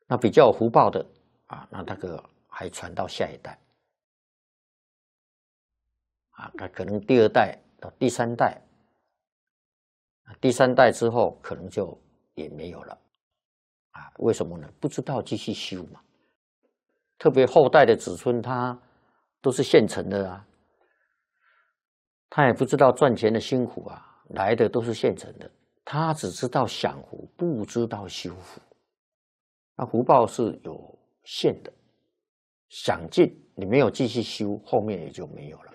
那比较有福报的啊，那那个还传到下一代啊，那可能第2代到第3代，第3代之后可能就也没有了啊？为什么呢？不知道继续修嘛。特别后代的子孙，他都是现成的啊，他也不知道赚钱的辛苦啊，来的都是现成的，他只知道享福，不知道修福。那福报是有限的，享尽你没有继续修，后面也就没有了。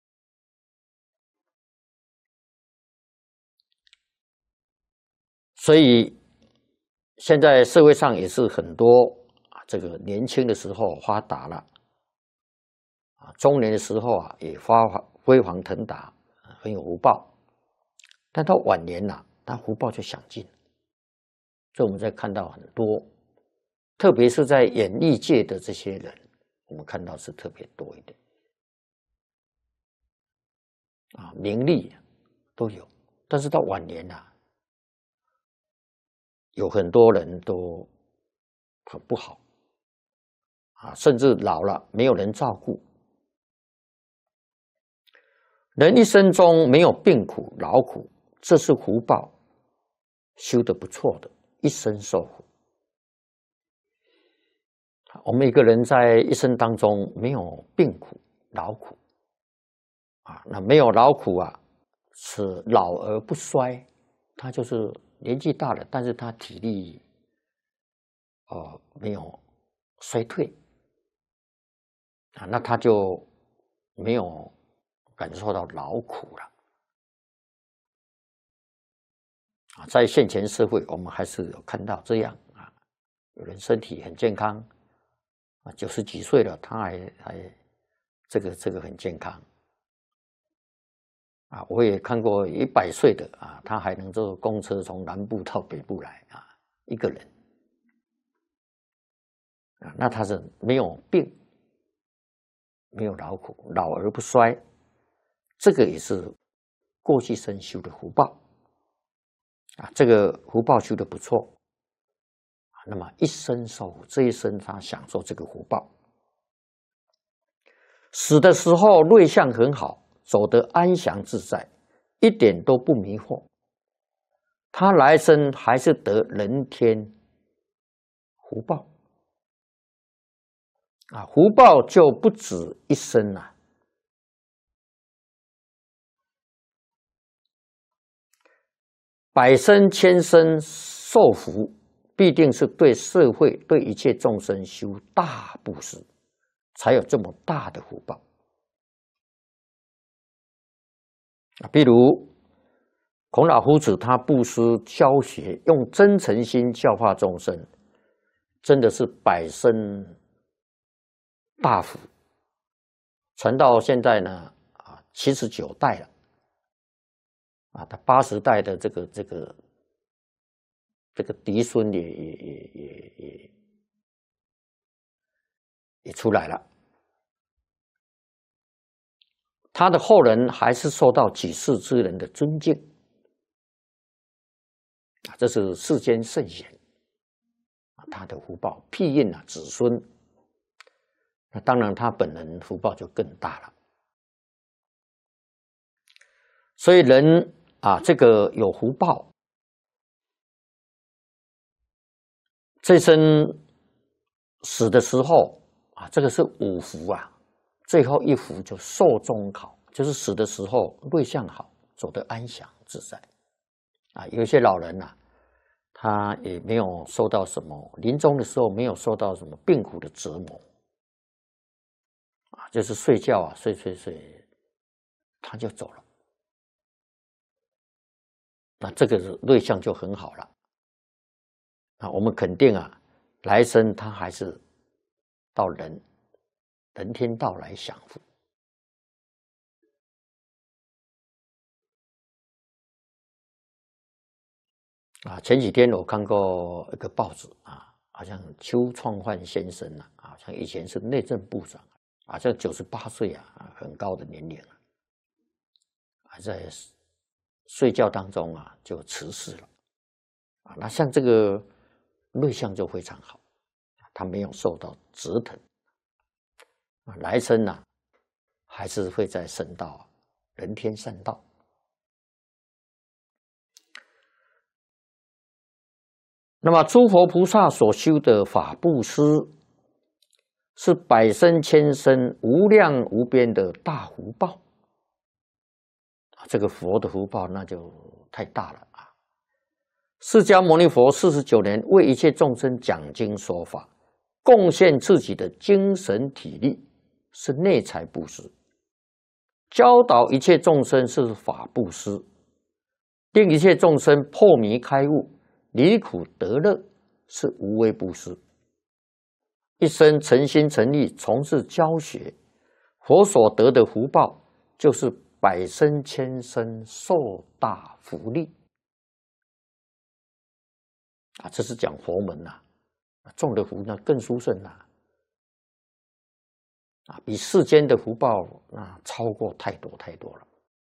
所以现在社会上也是很多这个年轻的时候发达了中年的时候也飞黄腾达，很有福报，但到晚年他福报就享尽了。这我们在看到很多，特别是在演艺界的这些人，我们看到是特别多一点名利都有，但是到晚年有很多人都很不好甚至老了没有人照顾。人一生中没有病苦劳苦，这是福报修得不错的，一生受福。我们一个人在一生当中没有病苦劳苦那没有劳苦是老而不衰，他就是年纪大了，但是他体力没有衰退那他就没有感受到劳苦了在现前社会，我们还是有看到这样有人身体很健康90几岁了，他还这个很健康我也看过100岁的他还能坐公车从南部到北部来一个人那他是没有病，没有劳苦，老而不衰，这个也是过去生修的福报这个福报修得不错那么一生受福，这一生他享受这个福报。死的时候瑞相很好，走得安详自在，一点都不迷惑，他来生还是得人天福报福报就不止一生百生千生受福，必定是对社会对一切众生修大布施，才有这么大的福报比如孔老夫子他布施教学，用真诚心教化众生，真的是百生大福，传到现在呢79代了他80代的这个嫡孙也出来了，他的后人还是受到几世之人的尊敬这是世间圣贤他的福报庇荫子孙，那当然他本人福报就更大了。所以人这个有福报，这生死的时候这个是5福最后1福就寿终好，就是死的时候瑞相好，走得安详自在有一些老人他也没有受到什么，临终的时候没有受到什么病苦的折磨就是睡觉睡他就走了，那这个瑞相就很好了我们肯定来生他还是到人天道来享福前几天我看过一个报纸好像邱创焕先生好像以前是内政部长好像98岁很高的年龄还在睡觉当中就辞世了那像这个瑞相就非常好他没有受到折腾，来生呢，还是会在圣道人天善道。那么诸佛菩萨所修的法布施，是百生千生无量无边的大福报。这个佛的福报那就太大了啊！释迦牟尼佛49年为一切众生讲经说法，贡献自己的精神体力，是内财布施；教导一切众生是法布施，令一切众生破迷开悟，离苦得乐，是无畏布施。一生诚心诚意从事教学，佛所得的福报就是百生千生受大福利啊！这是讲佛门呐，种的福呢更殊胜呐，啊，比世间的福报超过太多太多了。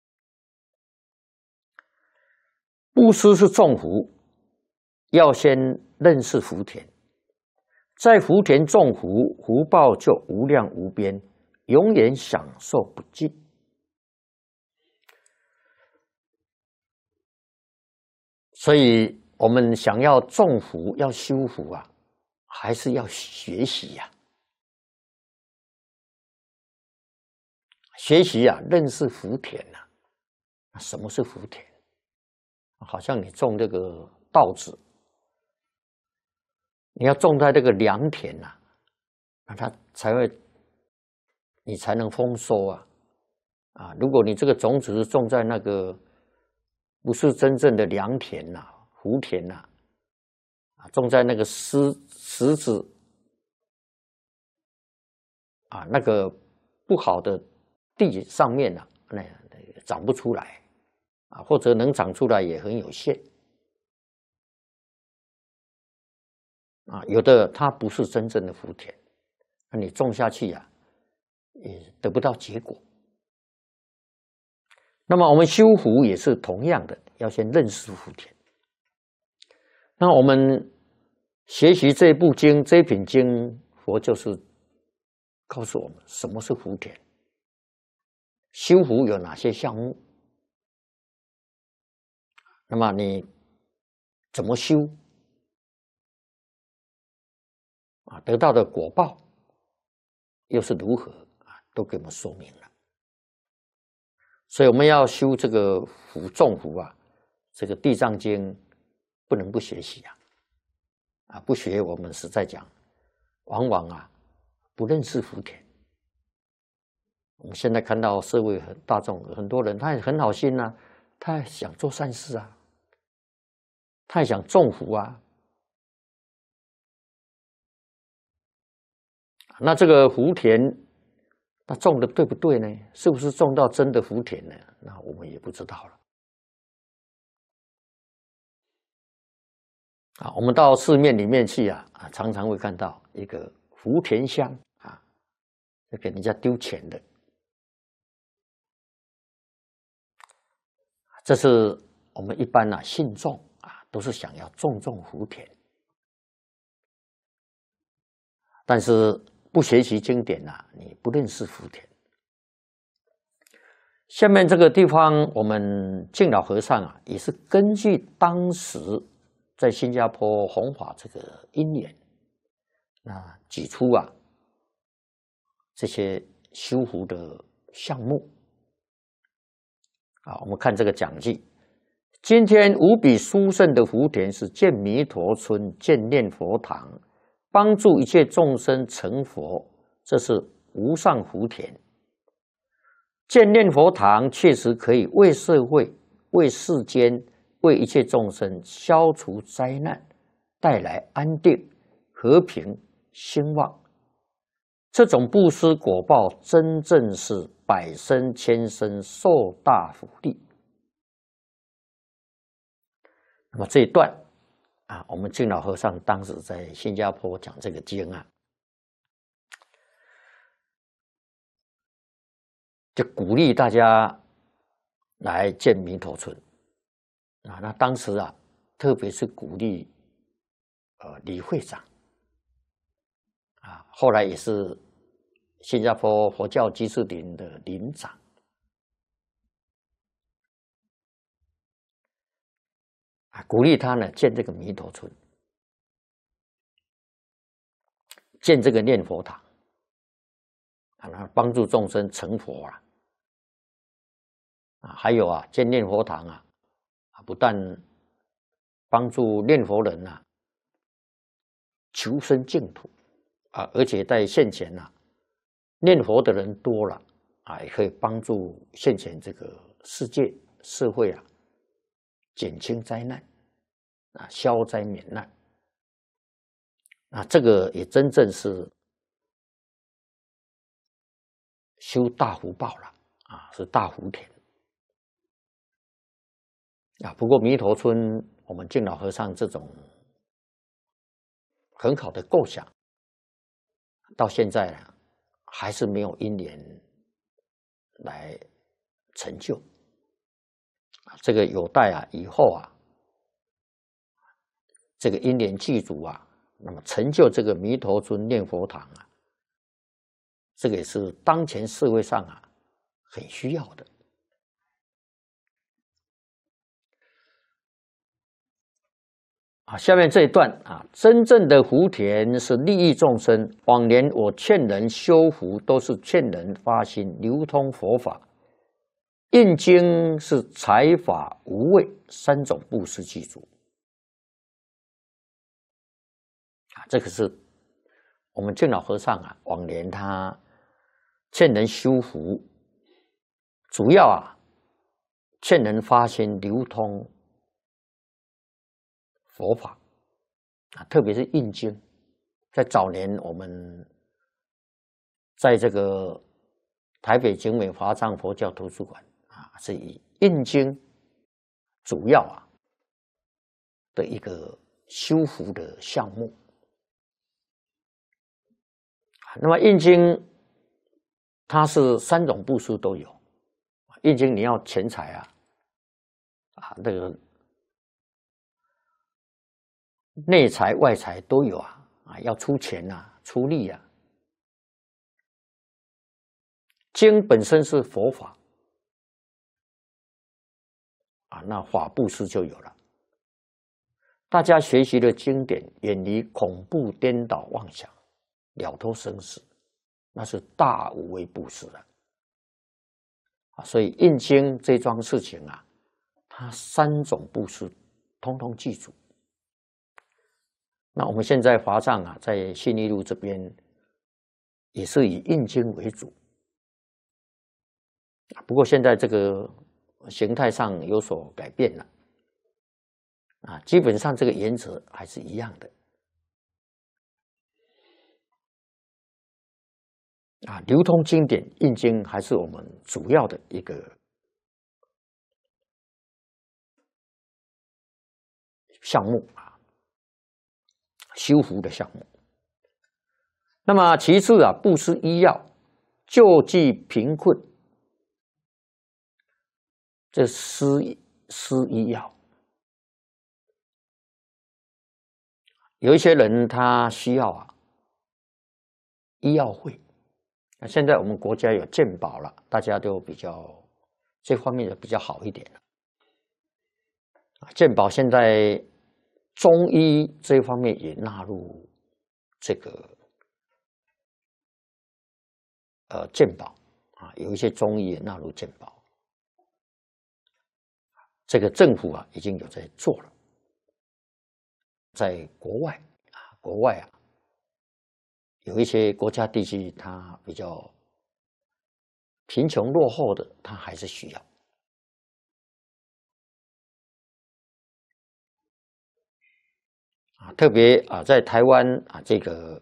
布施是种福，要先认识福田，在福田种福，福报就无量无边，永远享受不尽。所以我们想要种福、要修福啊，还是要学习呀。学习啊，认识福田呐。什么是福田？好像你种这个稻子，你要种在这个良田呐，那它才会，你才能丰收啊。啊，如果你这个种子是种在那个不是真正的良田呐、福田呐，种在那个石子啊那个不好的地上面呐，那长不出来啊，或者能长出来也很有限啊。有的它不是真正的福田，那你种下去呀，也得不到结果。那么我们修福也是同样的，要先认识福田。那我们学习这部经、这品经，佛就是告诉我们什么是福田，修福有哪些项目，那么你怎么修啊？得到的果报又是如何啊？都给我们说明了。所以我们要修这个福种福啊，这个《地藏经》不能不学习啊！不学我们实在讲，往往啊不认识福田。我们现在看到社会大众很多人，他也很好心啊，他也想做善事啊，他也想种福啊。那这个福田，那种的对不对呢？是不是种到真的福田呢？那我们也不知道了。啊，我们到寺庙里面去啊，常常会看到一个福田箱啊，就给人家丢钱的。这是我们一般信众啊，都是想要种福田，但是不学习经典你不认识福田。下面这个地方，我们净老和尚也是根据当时在新加坡弘法这个因缘，举出这些修福的项目我们看这个讲记，今天无比殊胜的福田是建弥陀村、建念佛堂，帮助一切众生成佛，这是无上福田。建念佛堂确实可以为社会、为世间、为一切众生消除灾难，带来安定、和平、兴旺。这种布施果报真正是百生千生受大福利。那么这一段我们净老和尚当时在新加坡讲这个经就鼓励大家来建弥陀村那当时特别是鼓励李会长后来也是新加坡佛教居士林的林长。鼓励他呢建这个弥陀村，建这个念佛堂，帮助众生成佛还有建念佛堂不但帮助念佛人求生净土而且在现前念佛的人多了也可以帮助现前这个世界社会减轻灾难消灾免难这个也真正是修大福报了是大福田不过弥陀村我们净老和尚这种很好的构想，到现在还是没有因缘来成就这个有待以后这个因缘具足那么成就这个弥陀村念佛堂这个也是当前社会上很需要的。下面这一段真正的福田是利益众生。往年我劝人修福，都是劝人发心流通佛法。印经是财法无畏三种布施具足这个是我们净老和尚往年他劝人修福，主要劝人发心流通佛法特别是印经。在早年我们在这个台北景美华藏佛教图书馆是以印经主要的一个修福的项目。那么印经它是三种布施都有，印经你要钱财那个内财外财都有要出钱出力经本身是佛法那法布施就有了。大家学习的经典，远离恐怖颠倒妄想，了脱生死，那是大无畏布施了所以印经这桩事情它三种布施通通记住。那我们现在华藏在信义路这边也是以印经为主不过现在这个形态上有所改变了基本上这个原则还是一样的流通经典印经还是我们主要的一个项目修福的项目。那么其次布施医药，救济贫困，这施医药。有一些人他需要医药费，现在我们国家有健保了，大家都比较这方面的比较好一点了。健保现在中医这方面也纳入这个健保有一些中医也纳入健保，这个政府已经有在做了。在国外有一些国家地区，它比较贫穷落后的，它还是需要。特别在台湾这个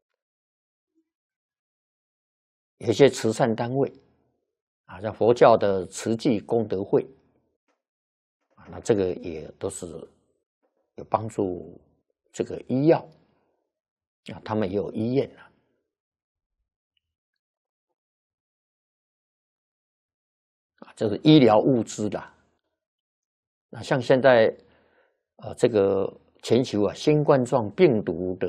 有一些慈善单位像佛教的慈济功德会那这个也都是有帮助这个医药他们也有医院这是医疗物资啦。那像现在这个全球新冠状病毒的